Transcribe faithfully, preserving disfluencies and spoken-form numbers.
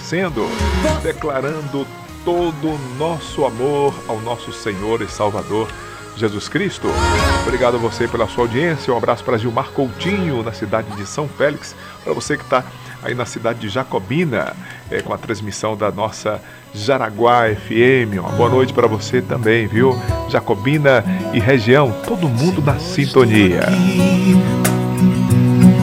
agradecendo, declarando todo o nosso amor ao nosso Senhor e Salvador Jesus Cristo. Obrigado a você pela sua audiência. Um abraço para Gilmar Coutinho, na cidade de São Félix. Para você que está aí na cidade de Jacobina, é, com a transmissão da nossa Jaraguá F M. Uma boa noite para você também, viu? Jacobina e região, todo mundo na sintonia.